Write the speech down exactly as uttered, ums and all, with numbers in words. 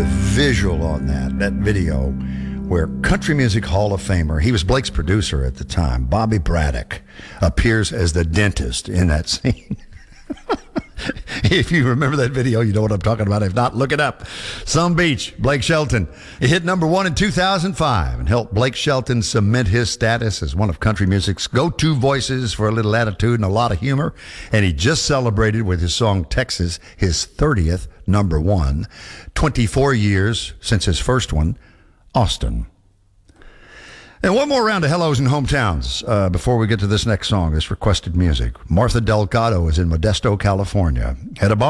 the visual on that, that video where Country Music Hall of Famer, he was Blake's producer at the time, Bobby Braddock, appears as the dentist in that scene. If you remember that video, you know what I'm talking about. If not, look it up. Some Beach, Blake Shelton. It hit number one in two thousand five and helped Blake Shelton cement his status as one of country music's go-to voices for a little attitude and a lot of humor. And he just celebrated with his song Texas his thirtieth number one, twenty-four years since his first one, Austin. And one more round of hellos and hometowns uh, before we get to this next song, this requested music. Martha Delgado is in Modesto, California. At a bar